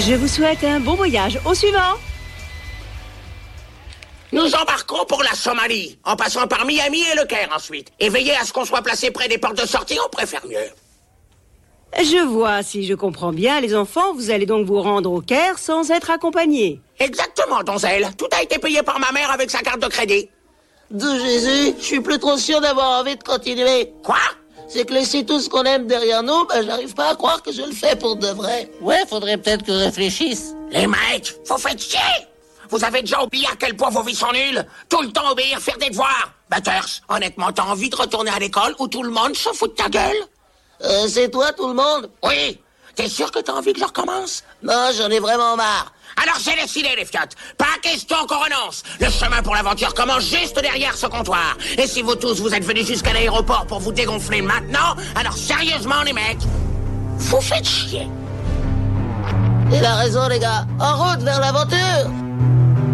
Je vous souhaite un bon voyage. Au suivant. Nous embarquons pour la Somalie, en passant par Miami et Le Caire ensuite. Et veillez à ce qu'on soit placé près des portes de sortie, on préfère mieux. Je vois, si je comprends bien, les enfants, vous allez donc vous rendre au Caire sans être accompagnés. Exactement, donzelle. Tout a été payé par ma mère avec sa carte de crédit. De Jésus, je suis plus trop sûr d'avoir envie de continuer. Quoi? C'est que laisser tout ce qu'on aime derrière nous, j'arrive pas à croire que je le fais pour de vrai. Ouais, faudrait peut-être que je réfléchisse. Les mecs, vous faites chier! Vous avez déjà oublié à quel point vos vies sont nulles? Tout le temps obéir, faire des devoirs. Butters, honnêtement, t'as envie de retourner à l'école où tout le monde se fout de ta gueule? C'est toi, tout le monde? Oui. T'es sûr que t'as envie que je recommence? Non, j'en ai vraiment marre. Alors c'est décidé, les fiottes. Pas question qu'on renonce. Le chemin pour l'aventure commence juste derrière ce comptoir. Et si vous tous, vous êtes venus jusqu'à l'aéroport pour vous dégonfler maintenant, alors sérieusement, les mecs, vous faites chier. Il a raison, les gars. En route vers l'aventure.